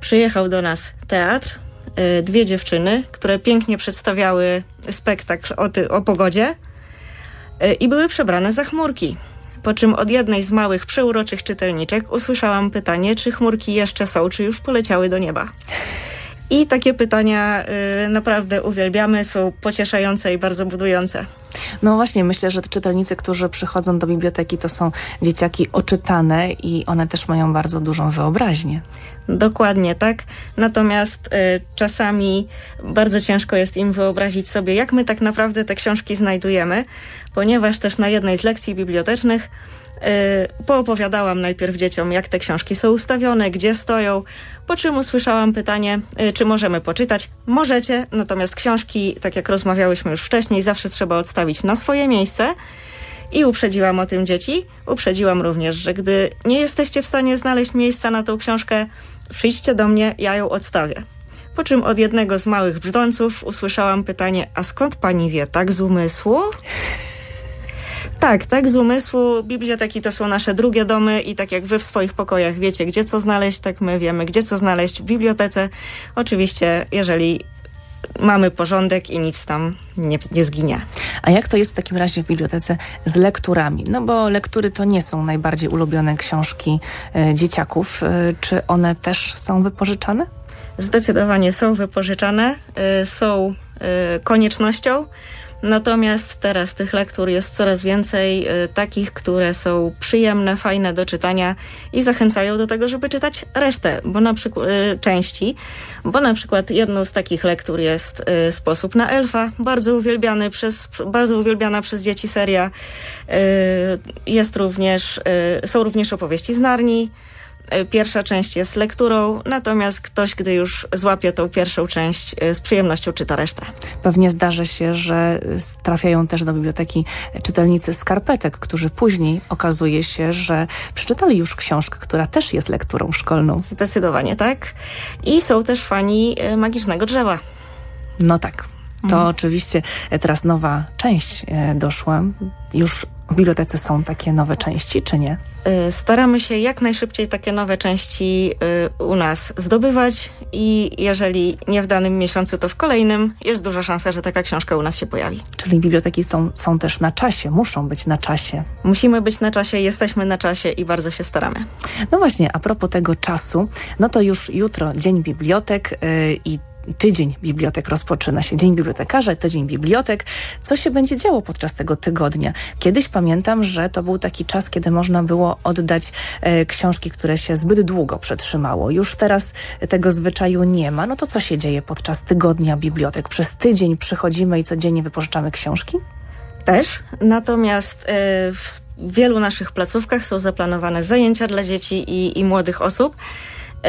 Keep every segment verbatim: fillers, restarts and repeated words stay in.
przyjechał do nas teatr, y, dwie dziewczyny, które pięknie przedstawiały spektakl o, ty, o pogodzie y, i były przebrane za chmurki. Po czym od jednej z małych, przeuroczych czytelniczek usłyszałam pytanie, czy chmurki jeszcze są, czy już poleciały do nieba. I takie pytania y, naprawdę uwielbiamy, są pocieszające i bardzo budujące. No właśnie, myślę, że czytelnicy, którzy przychodzą do biblioteki, to są dzieciaki oczytane i one też mają bardzo dużą wyobraźnię. Dokładnie, tak. Natomiast y, czasami bardzo ciężko jest im wyobrazić sobie, jak my tak naprawdę te książki znajdujemy, ponieważ też na jednej z lekcji bibliotecznych y, poopowiadałam najpierw dzieciom, jak te książki są ustawione, gdzie stoją, po czym usłyszałam pytanie, y, czy możemy poczytać. Możecie, natomiast książki, tak jak rozmawiałyśmy już wcześniej, zawsze trzeba odstawić na swoje miejsce. I uprzedziłam o tym dzieci. Uprzedziłam również, że gdy nie jesteście w stanie znaleźć miejsca na tą książkę, przyjdźcie do mnie, ja ją odstawię. Po czym od jednego z małych brzdąców usłyszałam pytanie, a skąd pani wie, tak z umysłu? Tak, tak z umysłu. Biblioteki to są nasze drugie domy i tak jak wy w swoich pokojach wiecie, gdzie co znaleźć, tak my wiemy, gdzie co znaleźć w bibliotece. Oczywiście, jeżeli mamy porządek i nic tam nie, nie zginie. A jak to jest w takim razie w bibliotece z lekturami? No bo lektury to nie są najbardziej ulubione książki e, dzieciaków. E, czy one też są wypożyczane? Zdecydowanie są wypożyczane, y, są y, koniecznością. Natomiast teraz tych lektur jest coraz więcej y, takich, które są przyjemne, fajne do czytania i zachęcają do tego, żeby czytać resztę, bo na przykład y, części, bo na przykład jedną z takich lektur jest y, Sposób na elfa, bardzo uwielbiany przez, bardzo uwielbiana przez dzieci seria. Y, jest również, y, są również opowieści z Narni. Pierwsza część jest lekturą, natomiast ktoś, gdy już złapie tą pierwszą część, z przyjemnością czyta resztę. Pewnie zdarza się, że trafiają też do biblioteki czytelnicy skarpetek, którzy później okazuje się, że przeczytali już książkę, która też jest lekturą szkolną. Zdecydowanie tak. I są też fani Magicznego Drzewa. No tak. To mhm. oczywiście teraz nowa część doszła. Już w bibliotece są takie nowe części, czy nie? Staramy się jak najszybciej takie nowe części u nas zdobywać i jeżeli nie w danym miesiącu, to w kolejnym jest duża szansa, że taka książka u nas się pojawi. Czyli biblioteki są, są też na czasie, muszą być na czasie. Musimy być na czasie, jesteśmy na czasie i bardzo się staramy. No właśnie, a propos tego czasu, no to już jutro Dzień Bibliotek yy, i Tydzień Bibliotek rozpoczyna się. Dzień Bibliotekarza, Tydzień Bibliotek. Co się będzie działo podczas tego tygodnia? Kiedyś pamiętam, że to był taki czas, kiedy można było oddać e, książki, które się zbyt długo przetrzymało. Już teraz tego zwyczaju nie ma. No to co się dzieje podczas Tygodnia Bibliotek? Przez tydzień przychodzimy i codziennie wypożyczamy książki? Też. Natomiast y, w wielu naszych placówkach są zaplanowane zajęcia dla dzieci i, i młodych osób. Y,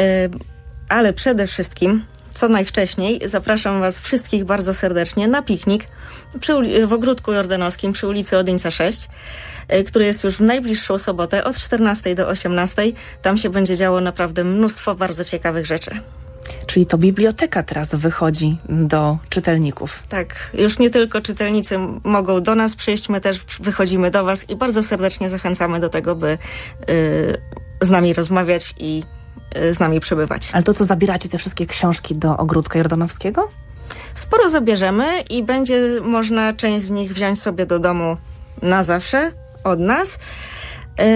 ale przede wszystkim co najwcześniej zapraszam was wszystkich bardzo serdecznie na piknik przy, w Ogródku Jordanowskim przy ulicy Odyńca sześć, który jest już w najbliższą sobotę od czternastej do osiemnastej. Tam się będzie działo naprawdę mnóstwo bardzo ciekawych rzeczy. Czyli to biblioteka teraz wychodzi do czytelników. Tak, już nie tylko czytelnicy mogą do nas przyjść, my też wychodzimy do was i bardzo serdecznie zachęcamy do tego, by yy, z nami rozmawiać i z nami przebywać. Ale to co, zabieracie te wszystkie książki do Ogródka Jordanowskiego? Sporo zabierzemy i będzie można część z nich wziąć sobie do domu na zawsze od nas. Yy,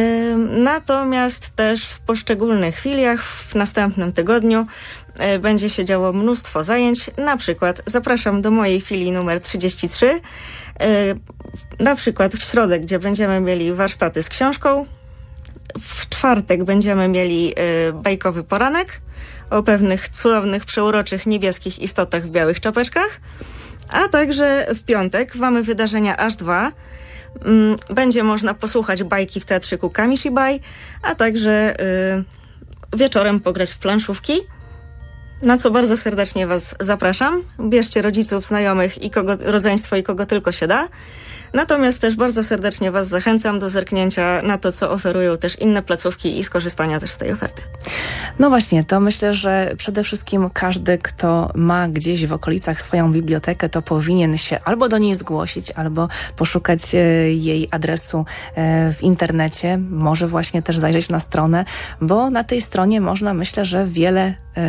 natomiast też w poszczególnych chwilach w następnym tygodniu yy, będzie się działo mnóstwo zajęć. Na przykład zapraszam do mojej filii numer trzydzieści trzy. Yy, na przykład w środę, gdzie będziemy mieli warsztaty z książką. W czwartek będziemy mieli y, bajkowy poranek o pewnych cudownych, przeuroczych, niebieskich istotach w białych czapeczkach. A także w piątek mamy wydarzenia aż dwa. Mm, będzie można posłuchać bajki w teatrzyku Kamishibai, a także y, wieczorem pograć w planszówki, na co bardzo serdecznie was zapraszam. Bierzcie rodziców, znajomych i kogo, rodzeństwo i kogo tylko się da. Natomiast też bardzo serdecznie was zachęcam do zerknięcia na to, co oferują też inne placówki i skorzystania też z tej oferty. No właśnie, to myślę, że przede wszystkim każdy, kto ma gdzieś w okolicach swoją bibliotekę, to powinien się albo do niej zgłosić, albo poszukać jej adresu w internecie. Może właśnie też zajrzeć na stronę, bo na tej stronie można, myślę, że wiele